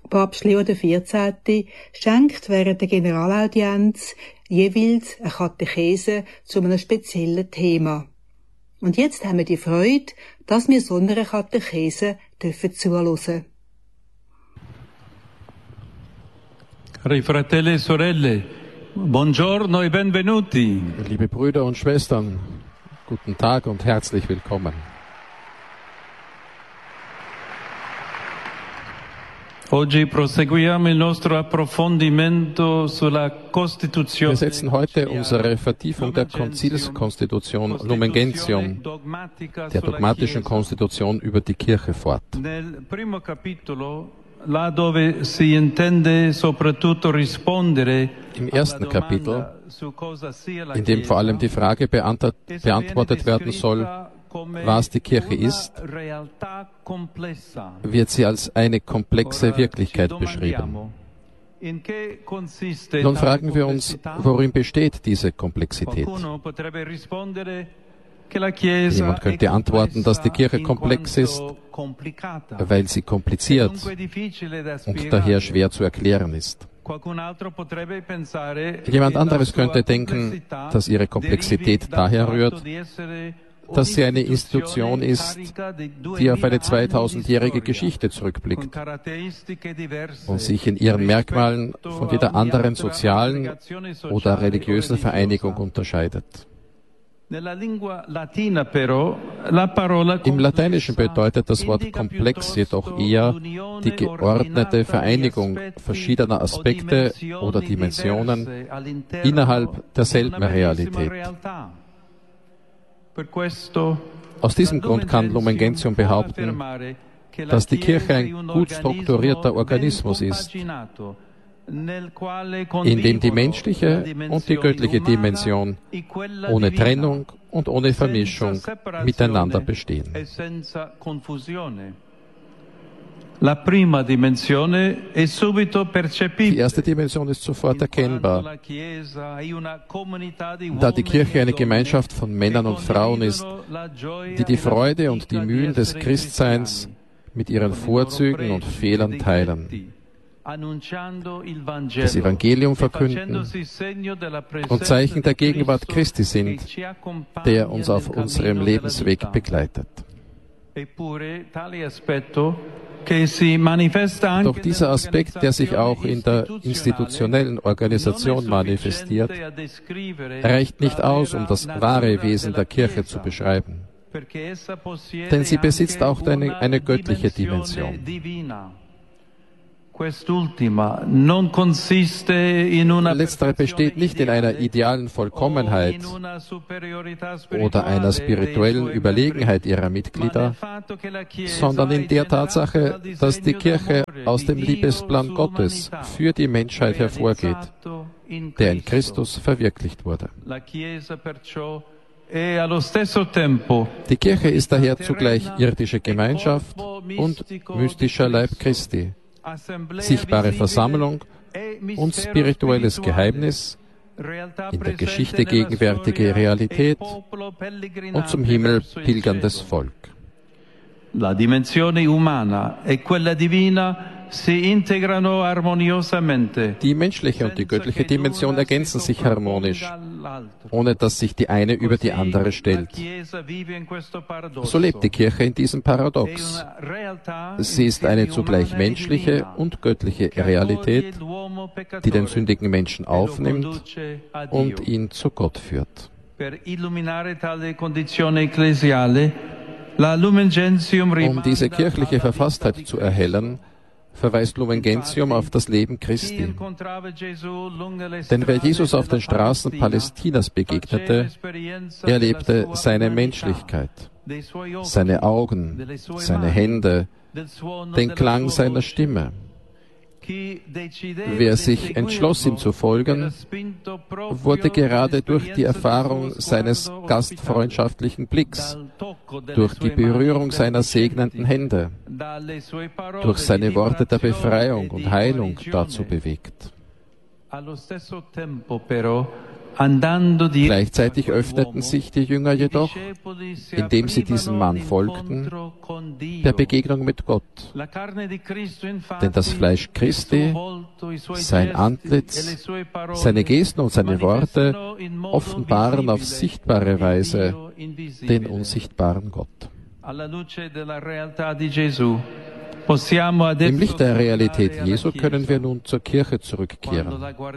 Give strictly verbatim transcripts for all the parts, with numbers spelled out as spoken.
Papst Leo der vierzehnte schenkt während der Generalaudienz jeweils eine Katechese zu einem speziellen Thema. Und jetzt haben wir die Freude, dass wir so einer Katechese dürfen zuhören. Cari fratelli e sorelle, buongiorno e benvenuti. Liebe Brüder und Schwestern, guten Tag und herzlich willkommen. Oggi proseguiamo il nostro approfondimento sulla Costituzione. Wir setzen heute unsere Vertiefung der Konzilskonstitution Lumen Gentium, der dogmatischen Konstitution über die Kirche fort. Nel primo capitolo, là dove si intende soprattutto rispondere Im ersten Kapitel, in dem vor allem die Frage beantwortet werden soll, was die Kirche ist, wird sie als eine komplexe Wirklichkeit beschrieben. Nun fragen wir uns, worin besteht diese Komplexität? Jemand könnte antworten, dass die Kirche komplex ist, weil sie kompliziert und daher schwer zu erklären ist. Jemand anderes könnte denken, dass ihre Komplexität daher rührt, dass sie eine Institution ist, die auf eine zweitausendjährige Geschichte zurückblickt und sich in ihren Merkmalen von jeder anderen sozialen oder religiösen Vereinigung unterscheidet. Im Lateinischen bedeutet das Wort komplex jedoch eher die geordnete Vereinigung verschiedener Aspekte oder Dimensionen innerhalb derselben Realität. Aus diesem Grund kann Lumen Gentium behaupten, dass die Kirche ein gut strukturierter Organismus ist, in dem die menschliche und die göttliche Dimension ohne Trennung und ohne Vermischung miteinander bestehen. La prima dimensione è subito percepibile. Die erste Dimension ist sofort erkennbar, da die Kirche eine Gemeinschaft von Männern und Frauen ist, die die Freude und die Mühen des Christseins mit ihren Vorzügen und Fehlern teilen, das Evangelium verkünden und Zeichen der Gegenwart Christi sind, der uns auf unserem Lebensweg begleitet. Doch dieser Aspekt, der sich auch in der institutionellen Organisation manifestiert, reicht nicht aus, um das wahre Wesen der Kirche zu beschreiben. Denn sie besitzt auch eine, eine göttliche Dimension. Letztere besteht nicht in einer idealen Vollkommenheit oder einer spirituellen Überlegenheit ihrer Mitglieder, sondern in der Tatsache, dass die Kirche aus dem Liebesplan Gottes für die Menschheit hervorgeht, der in Christus verwirklicht wurde. Die Kirche ist daher zugleich irdische Gemeinschaft und mystischer Leib Christi, sichtbare Versammlung und spirituelles Geheimnis, in der Geschichte gegenwärtige Realität und zum Himmel pilgerndes Volk. La dimensione umana e quella divina si integrano armoniosamente. Die menschliche und die göttliche Dimension ergänzen sich harmonisch, ohne dass sich die eine über die andere stellt. So lebt die Kirche in diesem Paradox. Sie ist eine zugleich menschliche und göttliche Realität, die den sündigen Menschen aufnimmt und ihn zu Gott führt. Um diese kirchliche Verfasstheit zu erhellen, verweist Lumen Gentium auf das Leben Christi. Denn wer Jesus auf den Straßen Palästinas begegnete, erlebte seine Menschlichkeit, seine Augen, seine Hände, den Klang seiner Stimme. Wer sich entschloss, ihm zu folgen, wurde gerade durch die Erfahrung seines gastfreundschaftlichen Blicks, durch die Berührung seiner segnenden Hände, durch seine Worte der Befreiung und Heilung dazu bewegt. Gleichzeitig öffneten sich die Jünger jedoch, indem sie diesem Mann folgten, der Begegnung mit Gott. Denn das Fleisch Christi, sein Antlitz, seine Gesten und seine Worte offenbaren auf sichtbare Weise den unsichtbaren Gott. Im Licht der Realität Jesu können wir nun zur Kirche zurückkehren.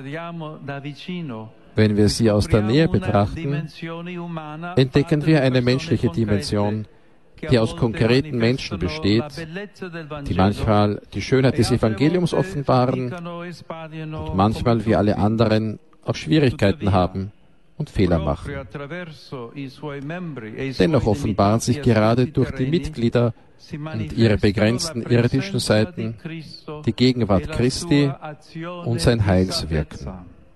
Wenn wir sie aus der Nähe betrachten, entdecken wir eine menschliche Dimension, die aus konkreten Menschen besteht, die manchmal die Schönheit des Evangeliums offenbaren und manchmal wie alle anderen auch Schwierigkeiten haben und Fehler machen. Dennoch offenbaren sich gerade durch die Mitglieder und ihre begrenzten irdischen Seiten die Gegenwart Christi und sein Heilswirken.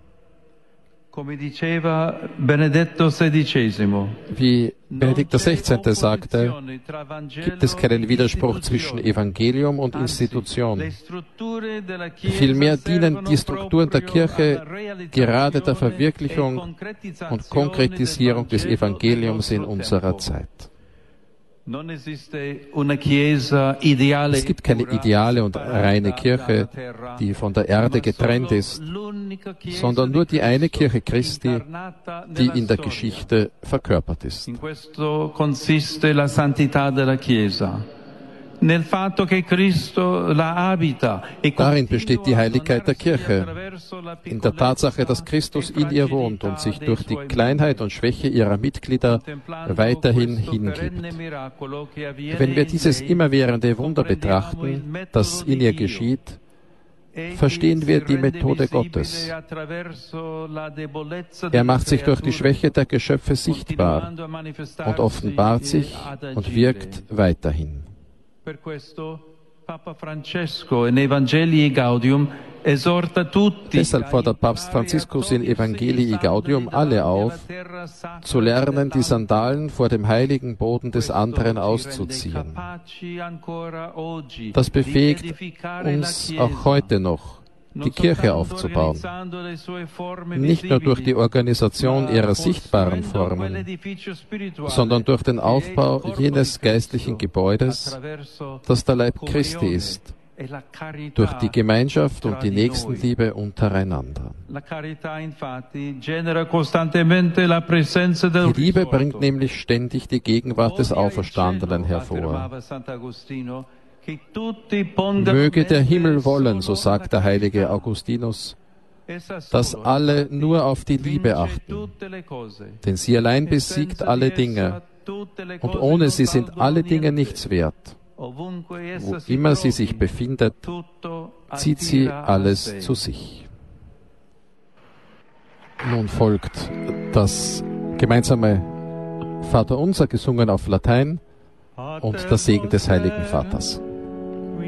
Wie Benedikt der Sechzehnte sagte, gibt es keinen Widerspruch zwischen Evangelium und Institution. Vielmehr dienen die Strukturen der Kirche gerade der Verwirklichung und Konkretisierung des Evangeliums in unserer Zeit. Es gibt keine ideale und reine Kirche, die von der Erde getrennt ist, sondern nur die eine Kirche Christi, die in der Geschichte verkörpert ist. Darin besteht die Heiligkeit der Kirche, in der Tatsache, dass Christus in ihr wohnt und sich durch die Kleinheit und Schwäche ihrer Mitglieder weiterhin hingibt. Wenn wir dieses immerwährende Wunder betrachten, das in ihr geschieht, verstehen wir die Methode Gottes. Er macht sich durch die Schwäche der Geschöpfe sichtbar und offenbart sich und wirkt weiterhin. Deshalb fordert Papst Franziskus in Evangelii Gaudium alle auf, zu lernen, die Sandalen vor dem heiligen Boden des anderen auszuziehen. Das befähigt uns auch heute noch, die Kirche aufzubauen. Nicht nur durch die Organisation ihrer sichtbaren Formen, sondern durch den Aufbau jenes geistlichen Gebäudes, das der Leib Christi ist, durch die Gemeinschaft und die Nächstenliebe untereinander. Die Liebe bringt nämlich ständig die Gegenwart des Auferstandenen hervor. Möge der Himmel wollen, so sagt der heilige Augustinus, dass alle nur auf die Liebe achten, denn sie allein besiegt alle Dinge, und ohne sie sind alle Dinge nichts wert. Wo immer sie sich befindet, zieht sie alles zu sich. Nun folgt das gemeinsame Vaterunser, gesungen auf Latein, und der Segen des Heiligen Vaters.